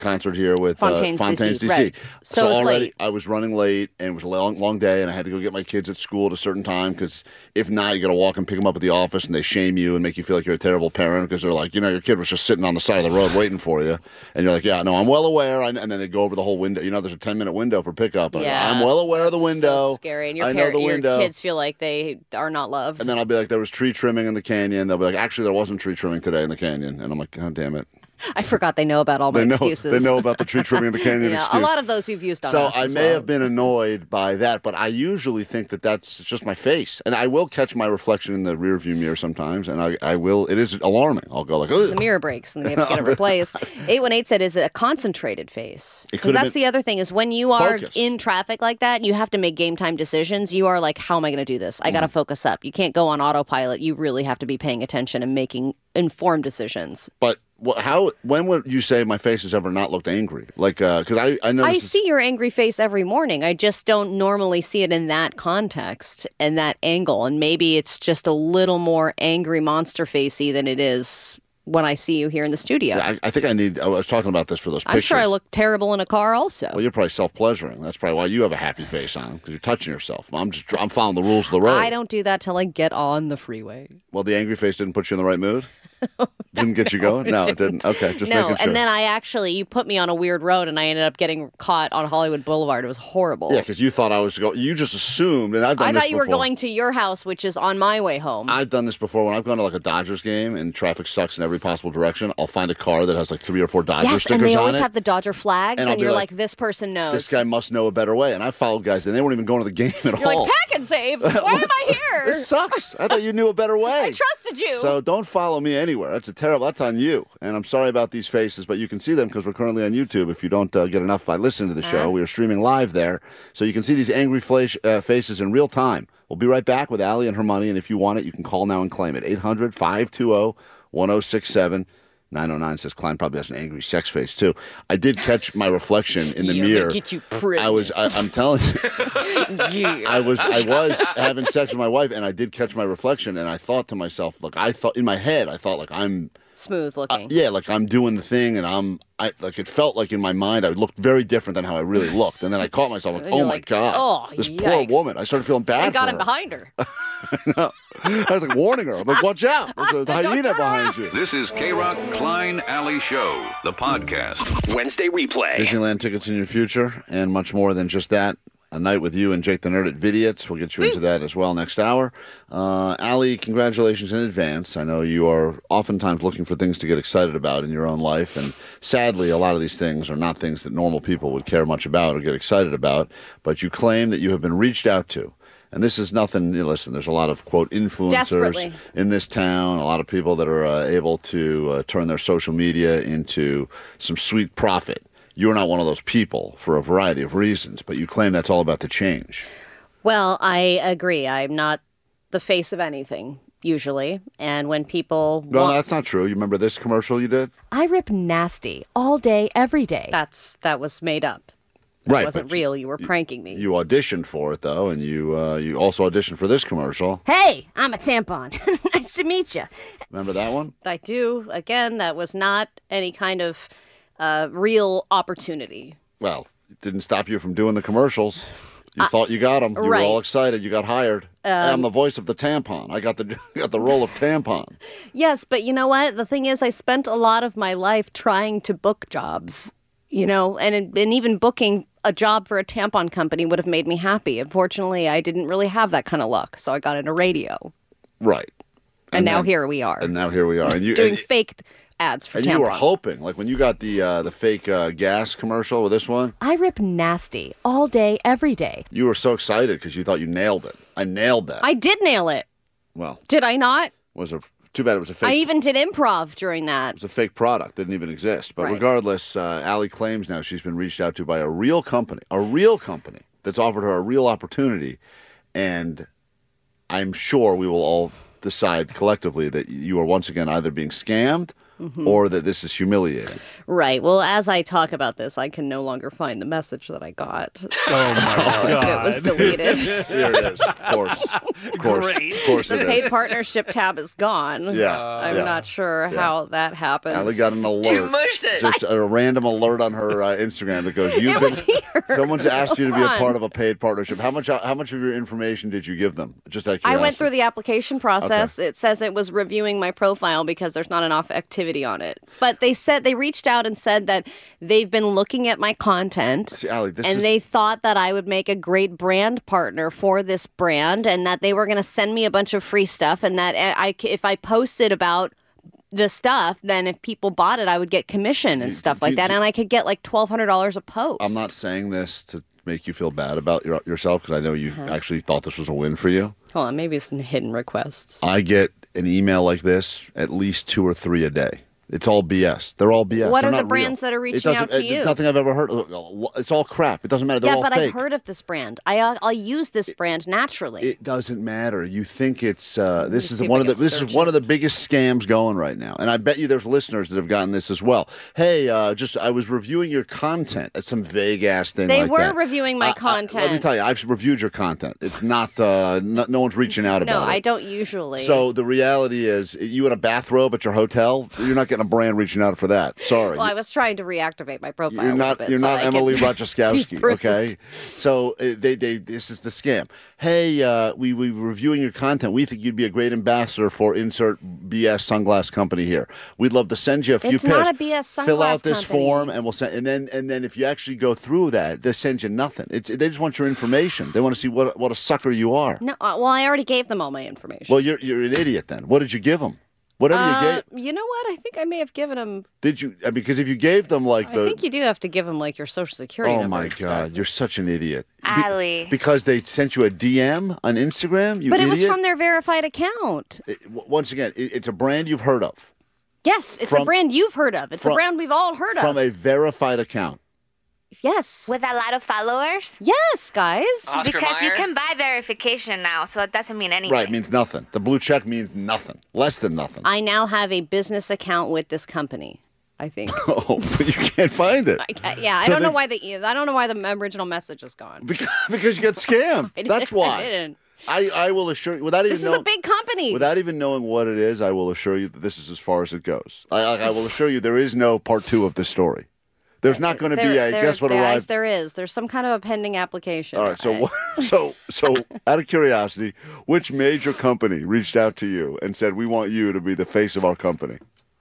concert here with Fontaine's DC. Right. So already late. I was running late, and it was a long day, and I had to go get my kids at school at a certain time because if not, you got to walk and pick them up at the office, and they shame you and make you feel like you're a terrible parent because they're like, your kid was just sitting on the side of the road waiting for you, and you're like, yeah, no, I'm well aware, and then they go over the whole window. There's a 10-minute window for pickup. And Yeah, I'm well aware of the window. So scary, and I know the window. Your kids feel like they are not loved. And then I'll be like, there was tree trimming in the canyon. They'll be like, actually, there wasn't tree trimming today in the canyon. And I'm like, God damn it. I forgot they know about all my excuses. They know about the tree trimming in the canyon excuse. A lot of those you've used on us. us. So I may have been annoyed by that, but I usually think that that's just my face. And I will catch my reflection in the rearview mirror sometimes, and I will. It is alarming. I'll go like, ugh. The mirror breaks, and they have to get it replaced. 818 said, is it a concentrated face? Because that's the other thing, is when you are in traffic like that, you have to make game time decisions. You are like, how am I going to do this? I got to focus up. You can't go on autopilot. You really have to be paying attention and making informed decisions. But when would you say my face has ever not looked angry? Like, because I know I see your angry face every morning. I just don't normally see it in that context and that angle. And maybe it's just a little more angry monster facey than it is when I see you here in the studio. Yeah, I think I was talking about this for those pictures. I'm sure I look terrible in a car also. Well, you're probably self-pleasuring. That's probably why you have a happy face on, because you're touching yourself. I'm following the rules of the road. I don't do that till I get on the freeway. Well, the angry face didn't put you in the right mood? Didn't get you going? No, it didn't. Okay, just making sure. And then you put me on a weird road, and I ended up getting caught on Hollywood Boulevard. It was horrible. Yeah, because you thought I was going. You just assumed, and I've done this before. I thought you were going to your house, which is on my way home. I've done this before. When I've gone to like a Dodgers game and traffic sucks in every possible direction, I'll find a car that has like 3 or 4 Dodger stickers on it. Yes, and they always have the Dodger flags, and you're like, this person knows. This guy must know a better way. And I followed guys, and they weren't even going to the game at all. You're like, pack and save. Why am I here? This sucks. I thought you knew a better way. I trusted you. So don't follow me anywhere. That's on you. And I'm sorry about these faces, but you can see them because we're currently on YouTube. If you don't get enough by listening to the show, we are streaming live there. So you can see these angry faces in real time. We'll be right back with Allie and her money. And if you want it, you can call now and claim it. 800-520-1067. 909 says Klein probably has an angry sex face, too. I did catch my reflection in the mirror. Get you pretty. I'm telling you. I was having sex with my wife, and I did catch my reflection, and I thought to myself, in my head, I thought, like, I'm smooth looking. Like I'm doing the thing, and it felt like in my mind I looked very different than how I really looked. And then I caught myself like, oh my God, this poor woman. I started feeling bad for her. I got him behind her. I know. I was like warning her. I'm like, watch out. There's a hyena behind you. This is K-Rock Klein Alley Show, the podcast. Wednesday replay. Disneyland tickets in your future, and much more than just that. A night with you and Jake the Nerd at Vidiot's. We'll get you into that as well next hour. Allie, congratulations in advance. I know you are oftentimes looking for things to get excited about in your own life, and sadly, a lot of these things are not things that normal people would care much about or get excited about, but you claim that you have been reached out to. And this is nothing, listen, there's a lot of, quote, influencers in this town, a lot of people that are able to turn their social media into some sweet profit. You're not one of those people for a variety of reasons, but you claim that's all about the change. Well, I agree. I'm not the face of anything, usually. And when people... No, that's not true. You remember this commercial you did? I rip nasty all day, every day. That was made up. That wasn't real. You were pranking me. You auditioned for it, though, and you also auditioned for this commercial. Hey, I'm a tampon. Nice to meet you. Remember that one? I do. Again, that was not any kind of... real opportunity. Well, it didn't stop you from doing the commercials. You thought you got them. You were all excited. You got hired. I'm the voice of the tampon. I got the role of tampon. Yes, but you know what? The thing is, I spent a lot of my life trying to book jobs, and even booking a job for a tampon company would have made me happy. Unfortunately, I didn't really have that kind of luck, so I got into radio. Right. And now here we are. And now here we are. And you doing fake ads for tampons. And you were hoping, like when you got the fake gas commercial with this one. I rip nasty all day, every day. You were so excited because you thought you nailed it. I nailed that. I did nail it. Well. Did I not? Too bad it was a fake. I even did improv during that. It was a fake product. Didn't even exist. But regardless, Allie claims now she's been reached out to by a real company that's offered her a real opportunity. And I'm sure we will all decide collectively that you are once again either being scammed or that this is humiliating. Right. Well, as I talk about this, I can no longer find the message that I got. Oh my God. It was deleted. Here it is. Of course. Of course. Great. Of course The it paid is. partnership tab is gone. Yeah. I'm not sure how that happens. Allie got an alert. You mushed it. Just a random alert on her Instagram that goes, It was here. someone's asked you to be a Hold part on. of a paid partnership. How much of your information did you give them? Just out of I curiosity. went through the application process. It says it was reviewing my profile because there's not enough activity on it. But they reached out and said that they've been looking at my content. See, Allie, They thought that I would make a great brand partner for this brand and that they were going to send me a bunch of free stuff and that if I posted about the stuff, then if people bought it, I would get commission and stuff like that. And I could get like $1,200 a post. I'm not saying this to make you feel bad about yourself because I know you actually thought this was a win for you. Hold on, maybe it's some hidden requests. I get an email like this at least 2 or 3 a day. It's all BS. They're all BS. What They're are the not real. brands that are reaching out to you? It's nothing I've ever heard. It's all crap. It doesn't matter. They're all but fake. I've heard of this brand. I'll use this brand naturally. It doesn't matter. You think it's this is see if one I of the can this is search one it. of the biggest scams going right now, and I bet you there's listeners that have gotten this as well. Hey, I was reviewing your content. It's some vague ass thing. They like were that. reviewing my content. Let me tell you, I've reviewed your content. It's not no one's reaching out No, about it. I don't usually. So the reality is, you in a bathrobe at your hotel, you're not getting a brand reaching out for that. Sorry. Well, I was trying to reactivate my profile. You're a not. little bit, You're so not I could Emily be Ratajkowski, prudent. okay? So this is the scam. Hey, we reviewing your content. We think you'd be a great ambassador for insert BS sunglass company here. We'd love to send you a few It's pairs. not a BS Fill out sunglass this company. form, and we'll send. And then if you actually go through that, they send you nothing. They just want your information. They want to see what a sucker you are. No, well, I already gave them all my information. Well, you're an idiot then. What did you give them? Whatever you gave. You know what? I think I may have given them. Did you? Because if you gave them like I think you do have to give them like your social security Oh number. my and stuff. God, you're such an idiot. Allie. Because they sent you a DM on Instagram, you But idiot. it was from their verified account. Once again, it's a brand you've heard of. Yes, it's a brand you've heard of. It's a from- brand we've all heard of. From a verified account. Yes. With a lot of followers? Yes, guys. Oscar Because you Mayer? can buy verification now, so it doesn't mean anything. Right, means nothing. The blue check means nothing. Less than nothing. I now have a business account with this company. I think. Oh, but you can't find it. I So don't know they've- why the original message is gone. Because you got scammed. That's why. I didn't. I will assure you, without even This is knowing, a big company. without even knowing what it is, I will assure you that this is as far as it goes. I will assure you there is no part 2 of this story. There's not going to be a guess what arrived. There is. There's some kind of a pending application. All right, so out of curiosity, which major company reached out to you and said, we want you to be the face of our company?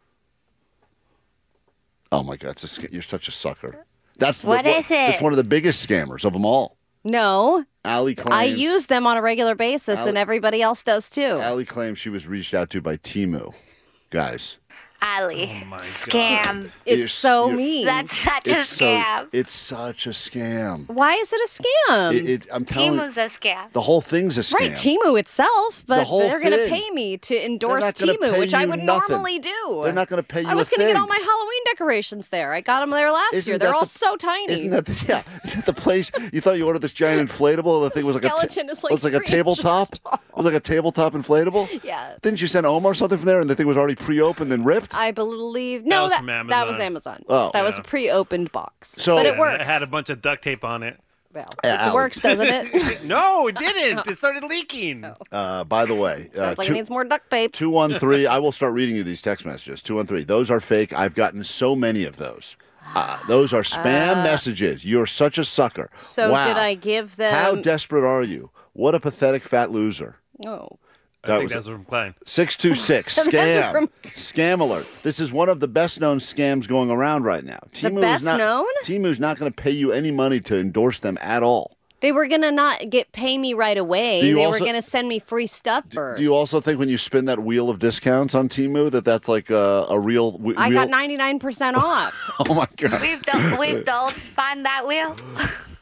Oh my God, you're such a sucker. What is it? It's one of the biggest scammers of them all. No. Allie claims. I use them on a regular basis, and everybody else does too. Allie claims she was reached out to by Temu. Guys. Allie, my God. scam. It's so mean. That's such a scam. It's such a scam. Why is it a scam? I'm telling you, Timu's a scam. the whole thing's a scam. Right, Temu itself, but whole they're going to thing. pay me to endorse not gonna Temu, pay which I you would nothing. normally do. They're not going to pay you I was a going to thing. get all my Halloween decorations there. I got them there last Isn't year. that They're all the- so tiny. Isn't that the place? You thought you ordered this giant inflatable? The thing was like skeleton is like it was like a 3 tabletop. inches tall. It was like a tabletop inflatable. Yeah. Didn't you send Omar something from there, and the thing was already pre-opened and ripped? I believe That no, was that, from that was Amazon. Amazon. Oh. That was Yeah. a pre-opened box. So- but Yeah, it And works. It had a bunch of duct tape on it. Well, Alex. it works, doesn't it? No, it didn't. It started leaking. By the way, Sounds like it needs more duct tape. 213. I will start reading you these text messages. 213. Those are fake. I've gotten so many of those. Those are spam messages. You're such a sucker. So wow. did I give them? How desperate are you? What a pathetic fat loser. Oh. I think that's from Klein. 626 Those are scam. from- Scam alert. This is one of the best known scams going around right now. Temu best is not, known? Temu's not going to pay you any money to endorse them at all. They were gonna not pay me right away. Do you They were also- gonna send me free stuff first. Do you also think when you spin that wheel of discounts on Temu that's like a real wheel? I got 99% off. Oh my God. We've all spun that wheel.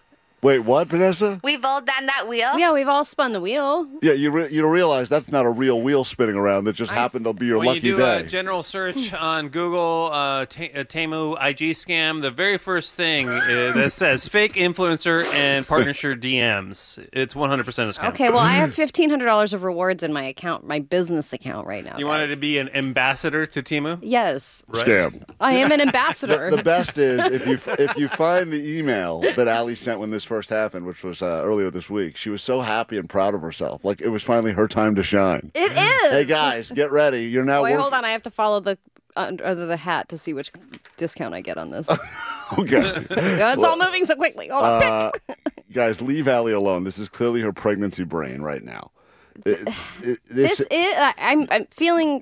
Wait, what, Vanessa? We've all done that wheel. Yeah, we've all spun the wheel. Yeah, you realize that's not a real wheel spinning around. That just happened to be your lucky day. When you do a general search on Google, Temu IG scam, the very first thing that says fake influencer and partnership DMs. It's 100% a scam. Okay, well, I have $1,500 of rewards in my account, my business account right now. You wanted to be an ambassador to Temu? Yes. Right. Scam. I am an ambassador. The best is if you find the email that Allie sent when this first happened, which was earlier this week. She was so happy and proud of herself, like it was finally her time to shine. It is. Hey guys, get ready. You're now. Wait, hold on. I have to follow the under the hat to see which discount I get on this. Okay. It's all moving so quickly. Hold on. Guys, leave Allie alone. This is clearly her pregnancy brain right now. I'm feeling.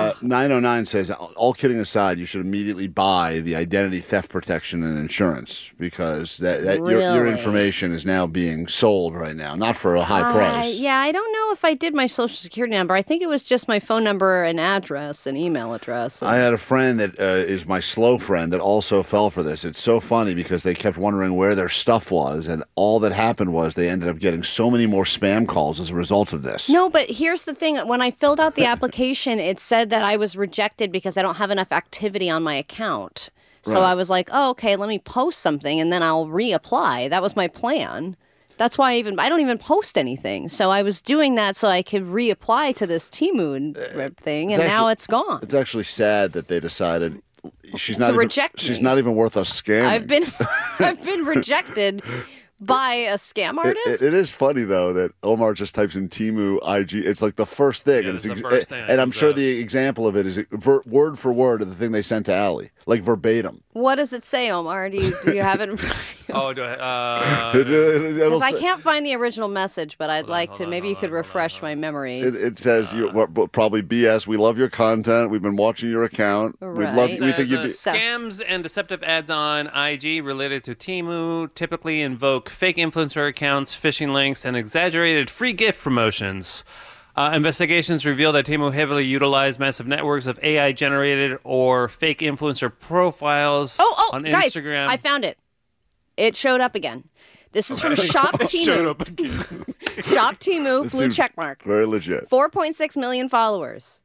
909 says, all kidding aside, you should immediately buy the identity theft protection and insurance because your information is now being sold right now, not for a high price. Yeah, I don't know if I did my social security number. I think it was just my phone number and address and email address. I had a friend that is my slow friend that also fell for this. It's so funny because they kept wondering where their stuff was, and all that happened was they ended up getting so many more spam calls as a result of this. No, but here's the thing. When I filled out the application, it said that I was rejected because I don't have enough activity on my account. So Right. I was like, oh, okay, let me post something and then I'll reapply. That was my plan. That's why I don't even post anything. So I was doing that so I could reapply to this Temu thing, and now it's gone. It's actually sad that they decided she's not even worth us scamming. I've been rejected by a scam artist. It is funny though that Omar just types in Temu IG. It's like the first thing, Yeah, and it's the first thing and I'm sure the example of it is word for word of the thing they sent to Allie, like verbatim. What does it say, Omar? Do you have it in front of you? Oh, do I? Because I can't find the original message, but I'd like to. Maybe you could refresh my memory. It says probably BS. We love your content. We've been watching your account. Right. We think you'd be scams and deceptive ads on IG related to Temu typically invoke fake influencer accounts, phishing links, and exaggerated free gift promotions. Investigations reveal that Temu heavily utilized massive networks of AI-generated or fake influencer profiles on guys, Instagram. I found it. It showed up again. This is from Shop Temu. Showed up again. Shop Temu, blue checkmark. very legit. 4.6 million followers.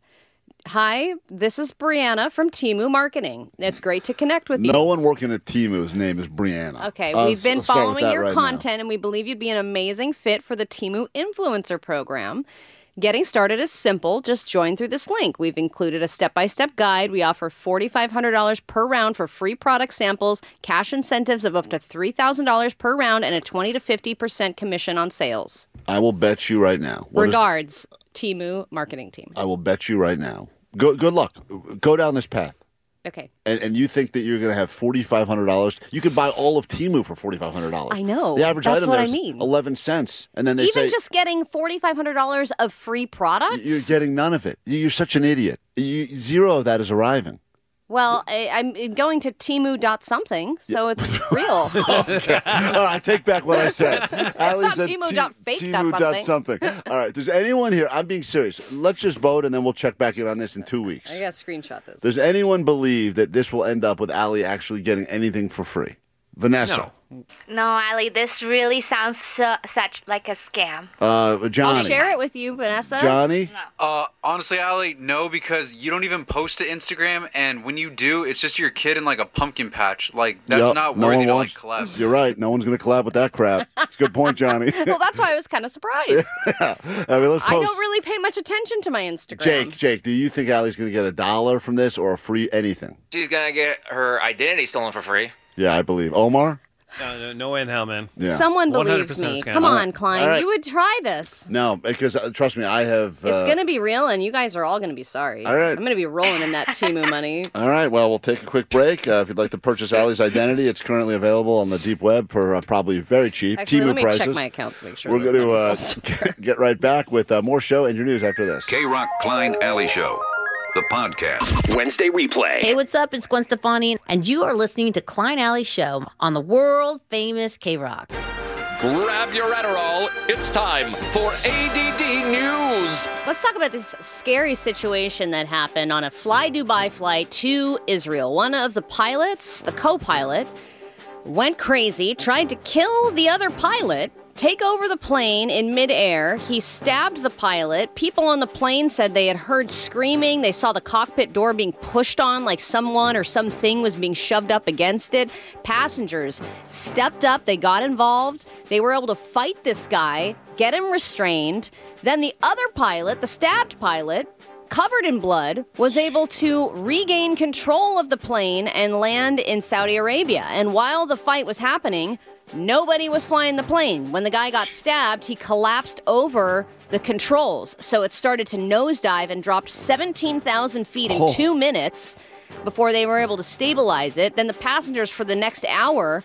Hi, this is Brianna from Temu Marketing. It's great to connect with you. No one working at Temu's name is Brianna. Okay, we've been let's start with following that your right content, and we believe you'd be an amazing fit for the Temu Influencer Program. Getting started is simple. Just join through this link. We've included a step-by-step guide. We offer $4,500 per round for free product samples, cash incentives of up to $3,000 per round, and a 20 to 50% commission on sales. I will bet you right now. Regards, Temu Marketing Team. I will bet you right now. Good luck. Go down this path. Okay. And you think that you're going to have $4,500? You could buy all of Temu for $4,500. I know. The average That's item what there I is mean. 11 cents. And then they say... Even just getting $4,500 of free products? You're getting none of it. You're such an idiot. Zero of that is arriving. Well, I'm going to Temu.something, so it's real. Okay. All right, I take back what I said. It's not Temu.fake.something. All right, does anyone here, I'm being serious, let's just vote and then we'll check back in on this in 2 weeks. I got to screenshot this. Does anyone believe that this will end up with Allie actually getting anything for free? Vanessa? No, Allie, this really sounds such like a scam. Johnny? I'll share it with you, Vanessa. Johnny? Honestly, Allie, no, because you don't even post to Instagram, and when you do, it's just your kid in like a pumpkin patch. Like, that's not worthy to like collab. You're right. No one's going to collab with that crap. It's a good point, Johnny. Well, that's why I was kind of surprised. Yeah. I mean, let's post. I don't really pay much attention to my Instagram. Jake, do you think Allie's going to get $1 from this or a free anything? She's going to get her identity stolen for free. Yeah, I believe. Omar? No way in hell, man. Yeah. Someone believes me. scam. Come on, Klein. Right. You would try this. No, because trust me, I have... It's going to be real, and you guys are all going to be sorry. All right. I'm going to be rolling in that Temu money. All right, well, we'll take a quick break. If you'd like to purchase Allie's identity, it's currently available on the deep web for probably very cheap. Actually, Temu let me prices. check my account to make sure. We're going to get right back with more show and your news after this. K-Rock Klein Alley Show, the podcast. Wednesday replay. Hey, what's up? It's Gwen Stefani, and you are listening to Klein Alley Show on the world-famous K-Rock. Grab your Adderall. It's time for ADD News. Let's talk about this scary situation that happened on a Fly Dubai flight to Israel. One of the pilots, the co-pilot, went crazy, tried to kill the other pilot, take over the plane in midair. He stabbed the pilot. People on the plane said they had heard screaming. They saw the cockpit door being pushed on like someone or something was being shoved up against it. Passengers stepped up. They got involved. They were able to fight this guy, get him restrained. Then the other pilot, the stabbed pilot, covered in blood, was able to regain control of the plane and land in Saudi Arabia. And while the fight was happening, nobody was flying the plane. When the guy got stabbed, he collapsed over the controls. So it started to nosedive and dropped 17,000 feet in 2 minutes before they were able to stabilize it. Then the passengers for the next hour